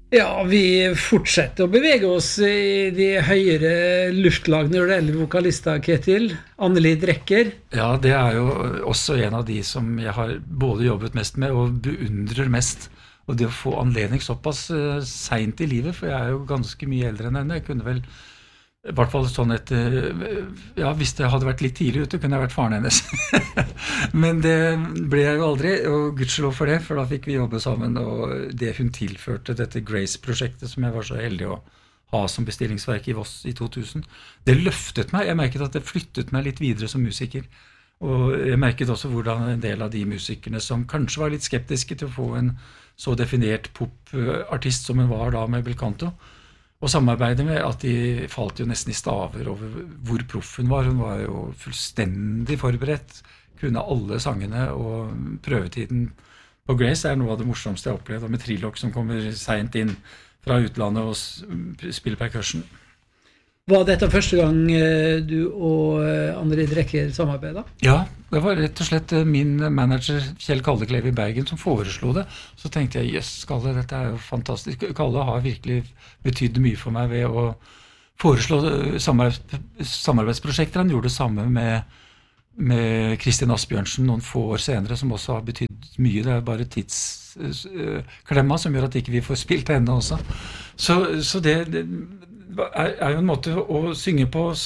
Ja, vi fortsetter å bevege oss i de høyere luftlag når det gjelder vokalister, Ketil. Anneli Drecker. Ja, det er jo også en av de som jeg har både jobbet mest med og beundrer mest. Og det å få anledning såpass sent i livet, for jeg er jo ganske mye eldre enn henne. Jeg kunne vel, i hvert fall sånn ja, hvis det hadde vært litt tidlig ute, kunne jeg vært faren hennes. Men det ble jeg jo aldri, og gudskjelov for det, for da fikk vi jobbe sammen, og det hun tilførte dette Grace-prosjektet, som jeg var så heldig å ha som bestillingsverk i Voss i 2000, det løftet meg. Jeg merket at det flyttet meg litt videre som musiker. Og jeg merket også hvordan en del av de musikerne som kanskje var litt skeptiske til å få en så definert popartist som hun var da med Belcanto, og samarbeidet med at de falt jo nesten i staver over hvor proff hun var. Hun var jo fullstendig forberedt, kunne alle sangene, og prøvetiden på Grace er noe av det morsomste jeg har opplevd, og med Trilok som kommer sent inn fra utlandet og spiller percussion. Var dette første gang du og Anneli Drecker samarbeidet? Ja, det var rett og slett min manager Kjell Kalleklev i Bergen som foreslo det. Så tenkte jeg, jøss, Kalle, dette er jo fantastisk. Kalle har virkelig betydd mye for meg ved å foreslå samarbeidsprosjekter. Han gjorde det samme med Kristin Asbjørnsen noen få år senere, som også har betydd mye. Det er bare tidsklemma som gjør at ikke vi får spilt henne også. Så det er jo en måte å synge på